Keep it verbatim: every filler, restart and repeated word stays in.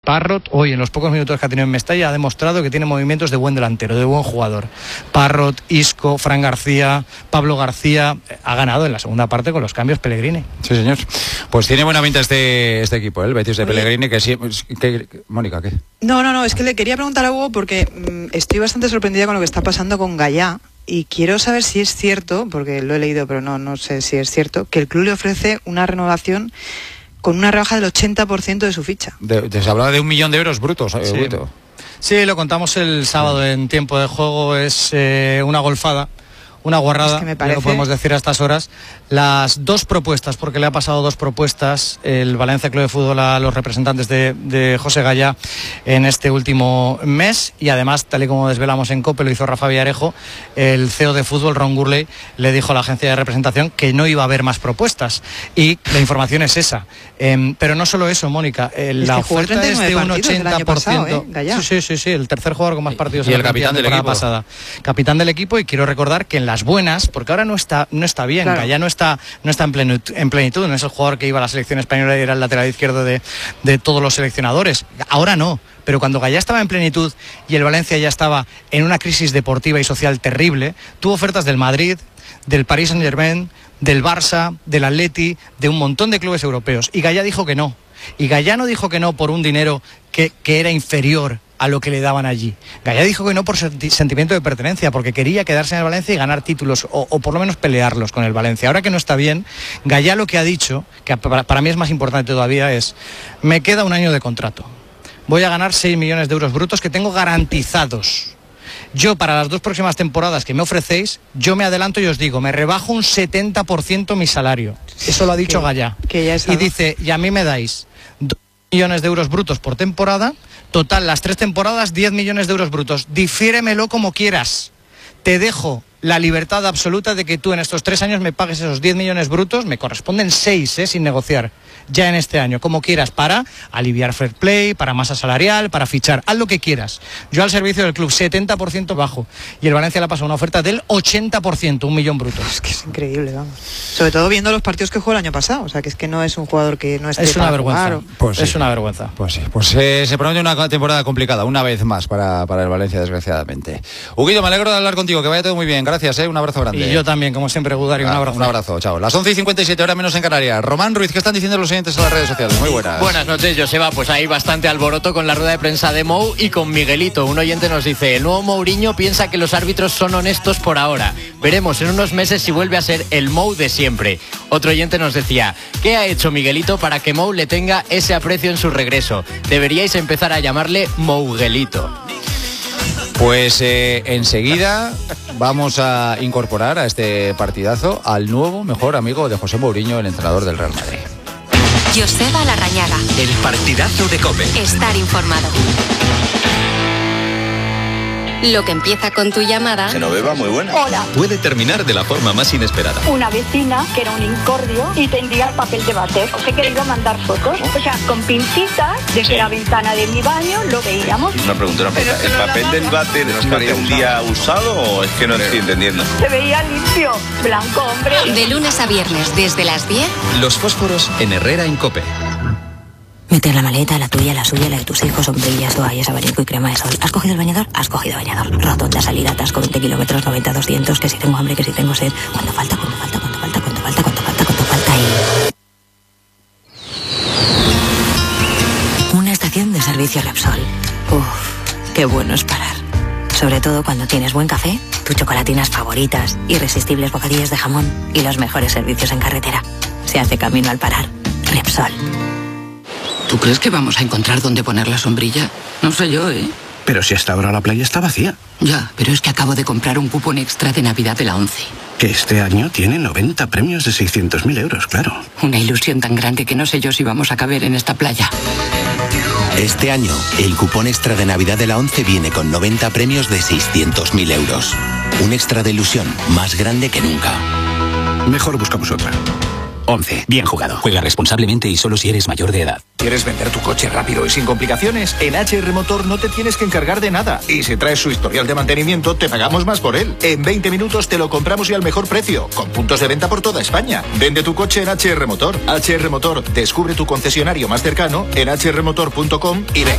Parrot, hoy en los pocos minutos que ha tenido en Mestalla, ha demostrado que tiene movimientos de buen delantero, de buen jugador. Parrot, Isco, Fran García, Pablo García, ha ganado en la segunda parte con los cambios Pellegrini. Sí, señor. Pues tiene buena pinta este, este equipo, ¿eh? El Betis de Pellegrini, que sí... Que, Mónica, ¿qué? No, no, no, es que le quería preguntar a Hugo porque mmm, estoy bastante sorprendida con lo que está pasando con Gallá. Y quiero saber si es cierto, porque lo he leído, pero no, no sé si es cierto, que el club le ofrece una renovación con una rebaja del ochenta por ciento de su ficha. De, de, se hablaba de un millón de euros brutos. Sí, bruto. Sí, lo contamos el sábado en tiempo de juego, es eh, una golfada. Una guarrada, es que me parece... lo podemos decir a estas horas. Las dos propuestas, porque le ha pasado dos propuestas el Valencia Club de Fútbol a los representantes de, de José Gallá en este último mes, y además, tal y como desvelamos en COPE, lo hizo Rafa Villarejo, el C E O de fútbol, Ron Gurley, le dijo a la agencia de representación que no iba a haber más propuestas, y la información es esa. Eh, pero no solo eso, Mónica, eh, la oferta es de un ochenta por ciento. Pasado, ¿eh? Sí, sí, sí, sí, el tercer jugador con más partidos y en el la capitán del equipo. Pasada. Capitán del equipo, y quiero recordar que en las buenas, porque ahora no está no está bien, claro. Gallá no está no está en plenitud, en plenitud, no es el jugador que iba a la selección española y era el lateral izquierdo de, de todos los seleccionadores, ahora no, pero cuando Gallá estaba en plenitud y el Valencia ya estaba en una crisis deportiva y social terrible, tuvo ofertas del Madrid, del Paris Saint-Germain, del Barça, del Atleti, de un montón de clubes europeos, y Gallá dijo que no, y Gallá no dijo que no por un dinero que, que era inferior a lo que le daban allí. Gallá dijo que no por sentimiento de pertenencia, porque quería quedarse en el Valencia y ganar títulos, o, o por lo menos pelearlos con el Valencia. Ahora que no está bien, Gallá lo que ha dicho, que para, para mí es más importante todavía, es: me queda un año de contrato, voy a ganar seis millones de euros brutos que tengo garantizados. Yo, para las dos próximas temporadas que me ofrecéis, yo me adelanto y os digo, me rebajo un setenta por ciento mi salario. Eso lo ha dicho Gallá. Y dice, y a mí me dais dos millones de euros brutos por temporada. Total, las tres temporadas, diez millones de euros brutos. Difiéremelo como quieras. Te dejo la libertad absoluta de que tú en estos tres años me pagues esos diez millones brutos. Me corresponden seis, ¿eh? Sin negociar. Ya en este año, como quieras, para aliviar fair play, para masa salarial, para fichar. Haz lo que quieras. Yo al servicio del club, setenta por ciento bajo. Y el Valencia le ha pasado una oferta del ochenta por ciento, un millón brutos. Es que es increíble, vamos. Sobre todo viendo los partidos que jugó el año pasado. O sea, que es que no es un jugador que no esté Es una vergüenza. Jugar, o... pues sí. Es una vergüenza. Pues sí. Pues eh, se promete una temporada complicada, una vez más, para, para el Valencia, desgraciadamente. Huguito, me alegro de hablar contigo. Que vaya todo muy bien. Gracias, ¿eh? Un abrazo grande. Y yo también, como siempre, Gudario. Un abrazo. Un abrazo, chao. Las once y cincuenta y siete, hora menos en Canarias. Román Ruiz, ¿qué están diciendo los oyentes en las redes sociales? Muy buenas. Buenas noches, Joseba. Pues hay bastante alboroto con la rueda de prensa de Mou y con Miguelito. Un oyente nos dice: el nuevo Mourinho piensa que los árbitros son honestos por ahora. Veremos en unos meses si vuelve a ser el Mou de siempre. Otro oyente nos decía: ¿qué ha hecho Miguelito para que Mou le tenga ese aprecio en su regreso? Deberíais empezar a llamarle Mouguelito. Pues eh, enseguida vamos a incorporar a este partidazo al nuevo mejor amigo de José Mourinho, el entrenador del Real Madrid. Joseba Larrañaga. El partidazo de COPE. Estar informado. Lo que empieza con tu llamada. Genoveva, muy buena. Hola. Puede terminar de la forma más inesperada. Una vecina que era un incordio y tendía el papel de váter. O sea que le iba a mandar fotos. O sea, con pincitas desde sí. la ventana de mi baño lo veíamos. Una pregunta, una pregunta. ¿El papel del váter estaría un día usado o es que no estoy entendiendo? Se veía limpio, blanco, hombre. De lunes a viernes, desde las diez. Los fósforos en Herrera en COPE. Meter la maleta, la tuya, la suya, la de tus hijos, sombrillas, toallas, abanico y crema de sol. ¿Has cogido el bañador? Has cogido bañador. Rotonda, salida, atasco, veinte kilómetros, noventa, doscientos, que si tengo hambre, que si tengo sed. ¿Cuánto falta? ¿Cuánto falta? ¿Cuánto falta? ¿Cuánto falta? ¿Cuánto falta? ¿Cuánto falta? Y... una estación de servicio Repsol. Uf, qué bueno es parar. Sobre todo cuando tienes buen café, tus chocolatinas favoritas, irresistibles bocadillos de jamón y los mejores servicios en carretera. Se hace camino al parar. Repsol. ¿Tú crees que vamos a encontrar dónde poner la sombrilla? No sé yo, ¿eh? Pero si hasta ahora la playa está vacía. Ya, pero es que acabo de comprar un cupón extra de Navidad de la ONCE. Que este año tiene noventa premios de seiscientos mil euros, claro. Una ilusión tan grande que no sé yo si vamos a caber en esta playa. Este año, el cupón extra de Navidad de la ONCE viene con noventa premios de seiscientos mil euros. Un extra de ilusión más grande que nunca. Mejor buscamos otra. ONCE. Bien jugado. Juega responsablemente y solo si eres mayor de edad. ¿Quieres vender tu coche rápido y sin complicaciones? En H R Motor no te tienes que encargar de nada. Y si traes su historial de mantenimiento, te pagamos más por él. En veinte minutos te lo compramos y al mejor precio. Con puntos de venta por toda España. Vende tu coche en H R Motor. H R Motor. Descubre tu concesionario más cercano en h r motor punto com y ve.